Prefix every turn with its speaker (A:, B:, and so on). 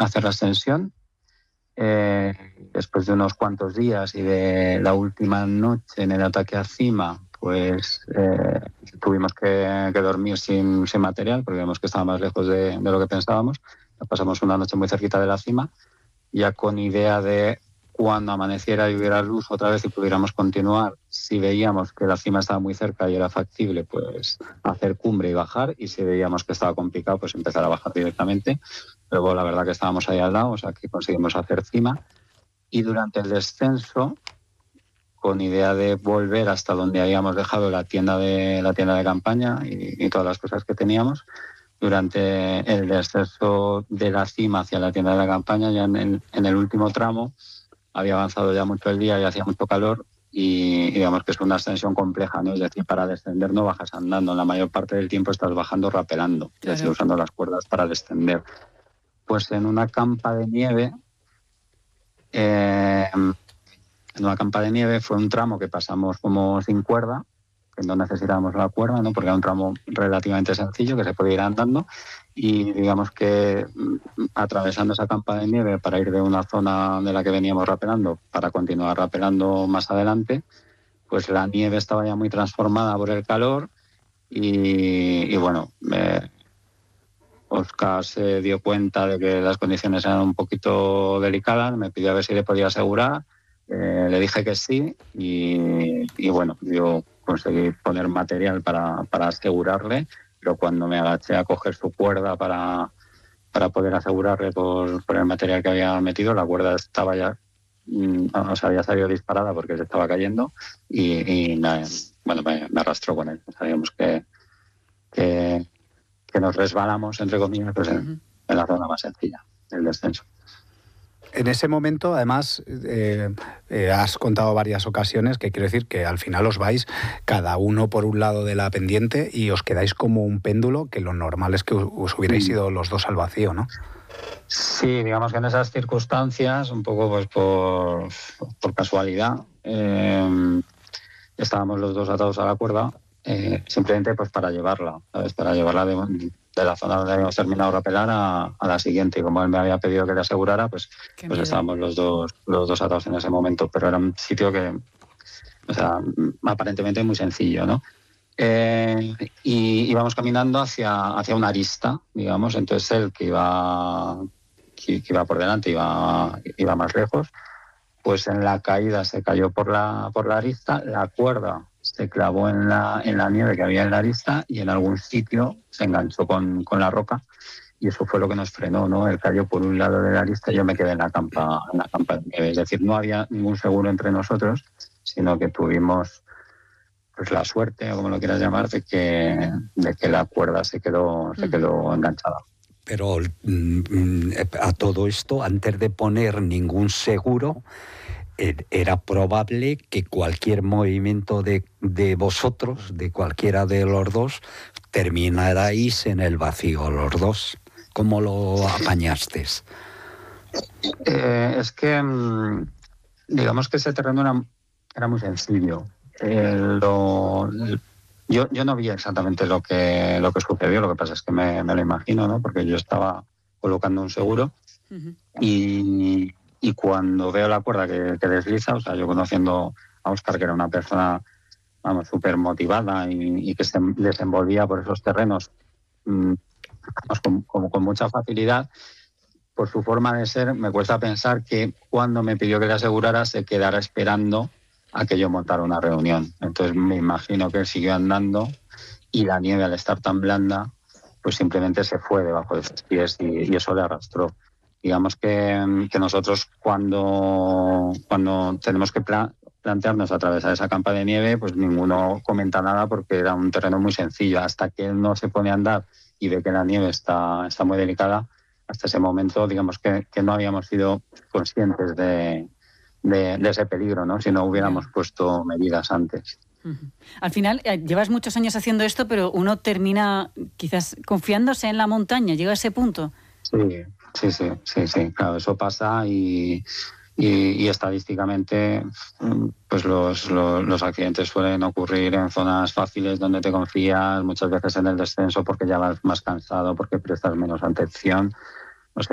A: hacer la ascensión. Después de unos cuantos días y de la última noche en el ataque a cima, pues tuvimos que dormir sin material, porque vimos que estaba más lejos de lo que pensábamos. Pasamos una noche muy cerquita de la cima, ya con idea de cuando amaneciera y hubiera luz otra vez y pudiéramos continuar, si veíamos que la cima estaba muy cerca y era factible, pues hacer cumbre y bajar, y si veíamos que estaba complicado, pues empezar a bajar directamente. Luego la verdad que estábamos ahí al lado, o sea que conseguimos hacer cima, y durante el descenso, con idea de volver hasta donde habíamos dejado la tienda de campaña y todas las cosas que teníamos, durante el descenso de la cima hacia la tienda de la campaña, ya en el último tramo, había avanzado ya mucho el día y hacía mucho calor, y digamos que es una ascensión compleja, ¿no? Es decir, para descender no bajas andando, la mayor parte del tiempo estás bajando rapelando, claro. Es decir, usando las cuerdas para descender. Pues en una campa de nieve, fue un tramo que pasamos como sin cuerda, que no necesitábamos la cuerda, ¿no? Porque era un tramo relativamente sencillo que se podía ir andando, y digamos que atravesando esa campa de nieve para ir de una zona de la que veníamos rapelando para continuar rapelando más adelante, pues la nieve estaba ya muy transformada por el calor y bueno, Óscar se dio cuenta de que las condiciones eran un poquito delicadas, me pidió a ver si le podía asegurar, le dije que sí, y bueno, yo conseguí poner material para asegurarle, pero cuando me agaché a coger su cuerda para poder asegurarle por el material que había metido, la cuerda estaba ya, había salido disparada porque se estaba cayendo, y me arrastró con él. Sabíamos que nos resbalamos, entre comillas, pues en la zona más sencilla del descenso.
B: En ese momento, además, has contado varias ocasiones, que quiero decir que al final os vais cada uno por un lado de la pendiente y os quedáis como un péndulo, que lo normal es que os hubierais ido los dos al vacío, ¿no?
A: Sí, digamos que en esas circunstancias, un poco pues por casualidad, estábamos los dos atados a la cuerda, simplemente pues para llevarla, ¿sabes? Para llevarla de la zona donde habíamos terminado de rapelar a la siguiente, y como él me había pedido que le asegurara, pues estábamos los dos atados en ese momento, pero era un sitio que, o sea, aparentemente muy sencillo, ¿no? Y íbamos caminando hacia una arista, digamos, entonces él que iba por delante iba más lejos, pues en la caída se cayó por la arista, la cuerda se clavó en la nieve que había en la arista y en algún sitio se enganchó con la roca, y eso fue lo que nos frenó, ¿no? Él cayó por un lado de la arista y yo me quedé en la campa de nieve. Es decir, no había ningún seguro entre nosotros, sino que tuvimos pues la suerte, o como lo quieras llamar, de que la cuerda se quedó enganchada.
C: Pero a todo esto, antes de poner ningún seguro, era probable que cualquier movimiento de vosotros, de cualquiera de los dos, terminarais en el vacío los dos. ¿Cómo lo apañasteis?
A: Es que, digamos que ese terreno era muy sencillo. Yo no vi exactamente lo que sucedió, lo que pasa es que me lo imagino, ¿no? Porque yo estaba colocando un seguro, y cuando veo la cuerda que desliza, o sea, yo conociendo a Óscar, que era una persona, vamos, súper motivada y que se desenvolvía por esos terrenos con mucha facilidad, por su forma de ser, me cuesta pensar que cuando me pidió que le asegurara se quedara esperando a que yo montara una reunión. Entonces me imagino que él siguió andando y la nieve, al estar tan blanda, pues simplemente se fue debajo de sus pies y eso le arrastró. Digamos que nosotros cuando tenemos que plantearnos atravesar esa campa de nieve, pues ninguno comenta nada porque era un terreno muy sencillo. Hasta que él no se pone a andar y ve que la nieve está muy delicada, hasta ese momento digamos que no habíamos sido conscientes de ese peligro, ¿no? Si no hubiéramos puesto medidas antes.
D: Al final, llevas muchos años haciendo esto, pero uno termina quizás confiándose en la montaña, llega a ese punto.
A: Sí, claro, eso pasa y estadísticamente pues los accidentes suelen ocurrir en zonas fáciles donde te confías, muchas veces en el descenso porque ya vas más cansado, porque prestas menos atención.